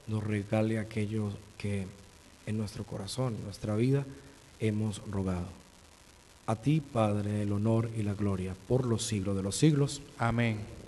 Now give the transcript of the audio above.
nos regale aquello que en nuestro corazón, en nuestra vida, hemos rogado. A ti, Padre, el honor y la gloria por los siglos de los siglos. Amén.